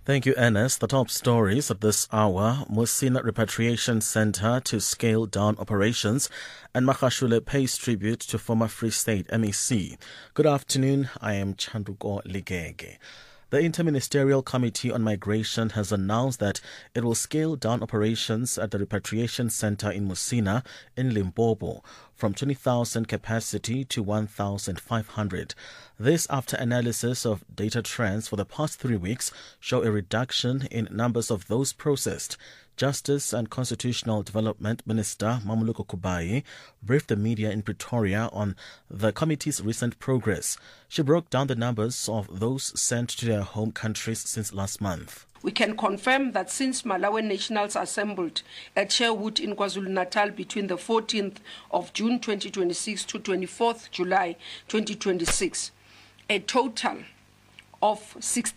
Thank you, Ernest. The top stories at this hour: Musina Repatriation Center to scale down operations, and Magashule pays tribute to former Free State MEC. Good afternoon. I am Chanduko Ligege. The Interministerial Committee on Migration has announced that it will scale down operations at the Repatriation Center in Musina in Limpopo from 20,000 capacity to 1,500. This after analysis of data trends for the past 3 weeks show a reduction in numbers of those processed. Justice and Constitutional Development Minister Mamuluko Kubayi briefed the media in Pretoria on the committee's recent progress. She broke down the numbers of those sent to their home countries since last month. We can confirm that since Malawi nationals assembled at Sherwood in KwaZulu-Natal between the 14th of June 2026 to 24th July 2026, a total of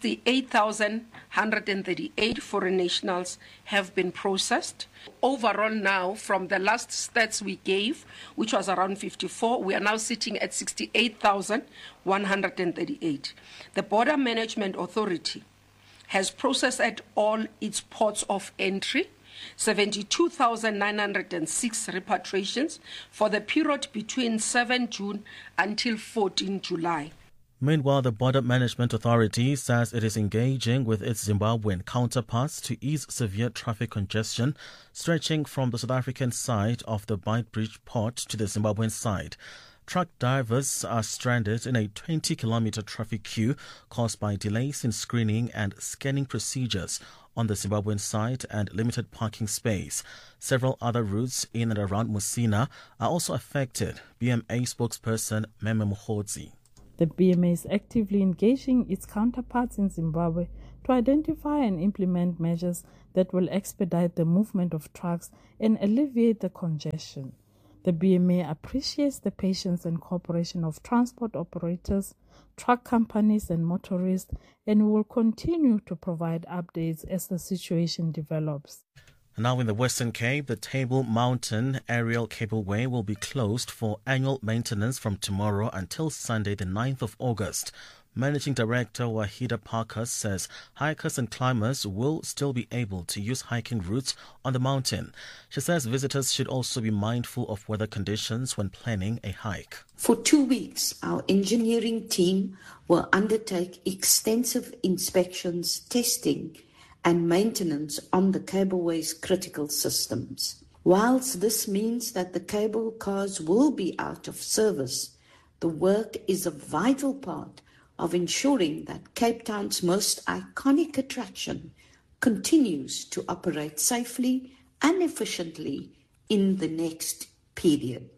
68,138 foreign nationals have been processed. Overall now, from the last stats we gave, which was around 54, we are now sitting at 68,138. The Border Management Authority has processed at all its ports of entry 72,906 repatriations for the period between 7 June until 14 July. Meanwhile, the Border Management Authority says it is engaging with its Zimbabwean counterparts to ease severe traffic congestion stretching from the South African side of the Beitbridge port to the Zimbabwean side. Truck drivers are stranded in a 20-kilometer traffic queue caused by delays in screening and scanning procedures on the Zimbabwean side and limited parking space. Several other routes in and around Musina are also affected. BMA spokesperson Meme Mukhodzi. The BMA is actively engaging its counterparts in Zimbabwe to identify and implement measures that will expedite the movement of trucks and alleviate the congestion. The BMA appreciates the patience and cooperation of transport operators, truck companies and motorists, and will continue to provide updates as the situation develops. Now in the Western Cape, the Table Mountain Aerial Cableway will be closed for annual maintenance from tomorrow until Sunday, the 9th of August. Managing Director Wahida Parker says hikers and climbers will still be able to use hiking routes on the mountain. She says visitors should also be mindful of weather conditions when planning a hike. For 2 weeks, our engineering team will undertake extensive inspections, testing, and maintenance on the cableway's critical systems. Whilst this means that the cable cars will be out of service, the work is a vital part of ensuring that Cape Town's most iconic attraction continues to operate safely and efficiently in the next period.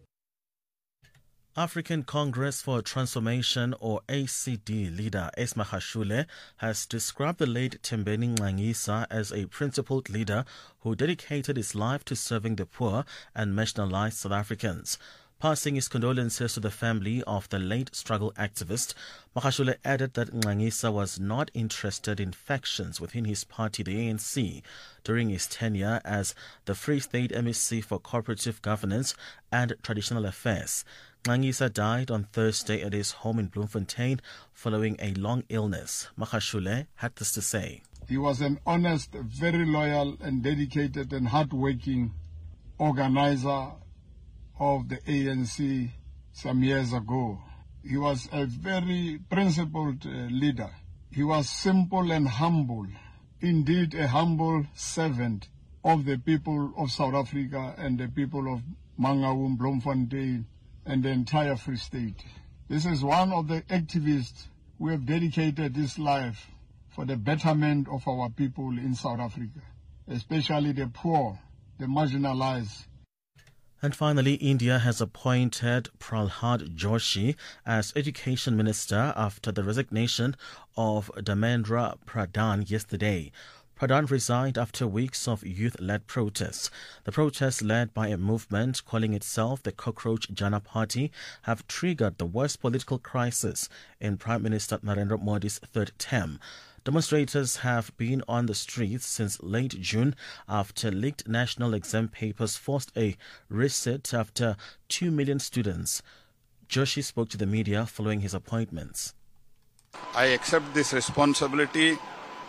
African Congress for Transformation, or ACD, leader Esma Magashule has described the late Thembeni Mngxangisa as a principled leader who dedicated his life to serving the poor and marginalized South Africans. Passing his condolences to the family of the late struggle activist, Magashule added that Mngxangisa was not interested in factions within his party, the ANC, during his tenure as the Free State MEC for Cooperative Governance and Traditional Affairs. Mngxangisa died on Thursday at his home in Bloemfontein following a long illness. Magashule had this to say. He was an honest, very loyal and dedicated and hard-working organizer of the ANC some years ago. He was a very principled leader. He was simple and humble, indeed a humble servant of the people of South Africa and the people of Mangaung, Bloemfontein, and the entire Free State. This is one of the activists who have dedicated his life for the betterment of our people in South Africa, especially the poor, the marginalized. And finally, India has appointed Prahlad Joshi as Education Minister after the resignation of Dharmendra Pradhan yesterday. Pradhan resigned after weeks of youth-led protests. The protests, led by a movement calling itself the Cockroach Jana Party, have triggered the worst political crisis in Prime Minister Narendra Modi's third term. Demonstrators have been on the streets since late June after leaked national exam papers forced a reset after 2 million students. Joshi spoke to the media following his appointments. I accept this responsibility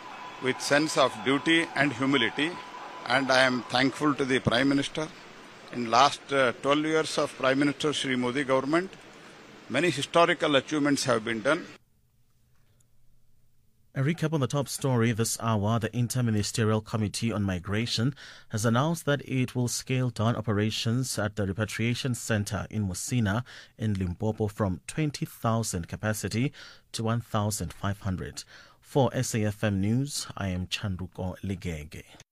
with sense of duty and humility, and I am thankful to the Prime Minister. In last 12 years of Prime Minister Shri Modi government, many historical achievements have been done. A recap on the top story this hour. The Interministerial Committee on Migration has announced that it will scale down operations at the Repatriation Center in Musina in Limpopo from 20,000 capacity to 1,500. For SAFM News, I am Chanduko Ligege.